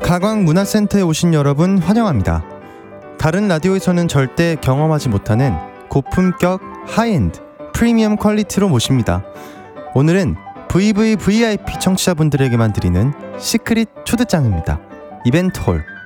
가광문화센터에 오신 여러분 환영합니다. 다른 라디오에서는 절대 경험하지 못하는 고품격, 하이엔드, 프리미엄 퀄리티로 모십니다. 오늘은 VVVIP 청취자분들에게만 드리는 시크릿 초대장입니다. 이벤트홀